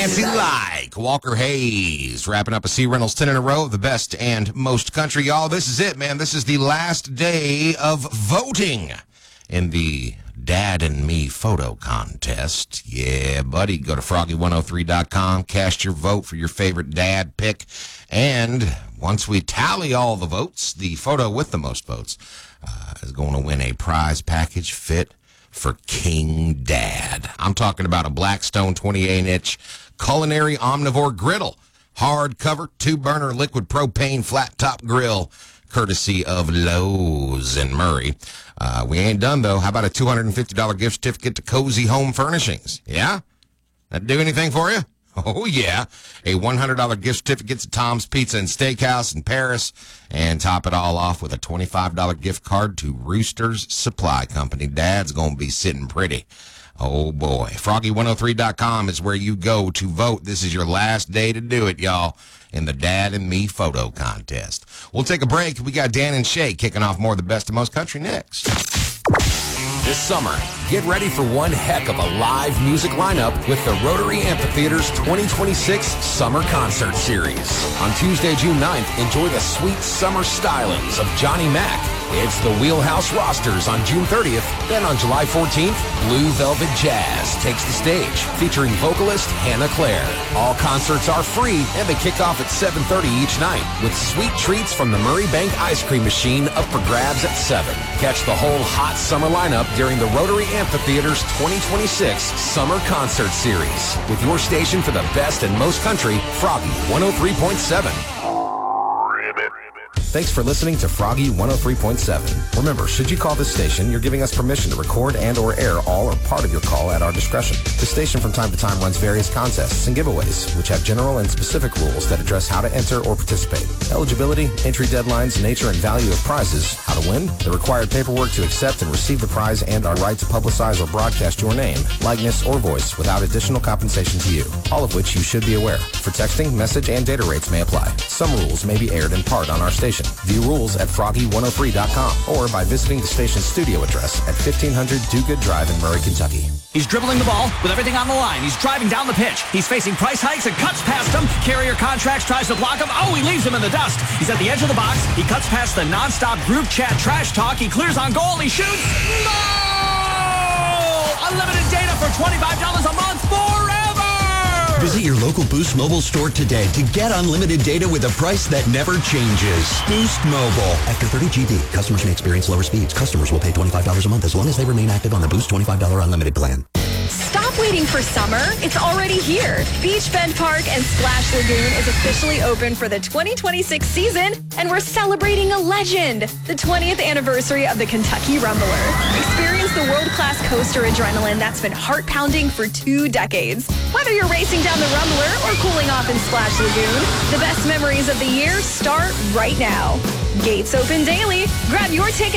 Fancy Like. Walker Hayes wrapping up a C Reynolds 10 in a row of the best and most country. Y'all, this is it, man. This is the last day of voting in the Dad and Me photo contest. Yeah, buddy. Go to froggy103.com. Cast your vote for your favorite dad pick. And once we tally all the votes, the photo with the most votes is going to win a prize package fit for King Dad. I'm talking about a Blackstone 28-inch culinary omnivore griddle, hardcover 2-burner liquid propane flat top grill, courtesy of Lowe's in Murray. We ain't done, though. How about a $250 gift certificate to Cozy Home Furnishings? Yeah? That do anything for you? Oh, yeah. A $100 gift certificate to Tom's Pizza and Steakhouse in Paris. And top it all off with a $25 gift card to Rooster's Supply Company. Dad's going to be sitting pretty. Oh, boy. Froggy103.com is where you go to vote. This is your last day to do it, y'all, in the Dad and Me photo contest. We'll take a break. We got Dan and Shay kicking off more of the best of most country next. This summer, get ready for one heck of a live music lineup with the Rotary Amphitheater's 2026 Summer Concert Series. On Tuesday, June 9th, enjoy the sweet summer stylings of Johnny Mac. It's the Wheelhouse Rosters on June 30th. Then on July 14th, Blue Velvet Jazz takes the stage, featuring vocalist Hannah Claire. All concerts are free, and they kick off at 7:30 each night, with sweet treats from the Murray Bank Ice Cream Machine up for grabs at 7. Catch the whole hot summer lineup during the Rotary Amphitheater's 2026 Summer Concert Series, with your station for the best and most country, Froggy 103.7. Thanks for listening to Froggy 103.7. Remember, should you call this station, you're giving us permission to record and or air all or part of your call at our discretion. The station from time to time runs various contests and giveaways, which have general and specific rules that address how to enter or participate. Eligibility, entry deadlines, nature and value of prizes, how to win, the required paperwork to accept and receive the prize, and our right to publicize or broadcast your name, likeness, or voice without additional compensation to you. All of which you should be aware. For texting, message, and data rates may apply. Some rules may be aired in part on our station. View rules at froggy103.com or by visiting the station's studio address at 1500 Do Good Drive in Murray, Kentucky. He's dribbling the ball with everything on the line. He's driving down the pitch. He's facing price hikes and cuts past him. Carrier Contracts tries to block him. Oh, he leaves him in the dust. He's at the edge of the box. He cuts past the nonstop group chat trash talk. He clears on goal. He shoots. No! Unlimited data for $25 a month forever! Visit your local Boost Mobile store today to get unlimited data with a price that never changes. Boost Mobile. After 30 GB, customers may experience lower speeds. Customers will pay $25 a month as long as they remain active on the Boost $25 unlimited plan. Stop waiting for summer. It's already here. Beach Bend Park and Splash Lagoon is officially open for the 2026 season, and we're celebrating a legend, the 20th anniversary of the Kentucky Rumbler. Experience the world-class coaster adrenaline that's been heart-pounding for 2 decades. Whether you're racing down the Rumbler or cooling off in Splash Lagoon, the best memories of the year start right now. Gates open daily. Grab your ticket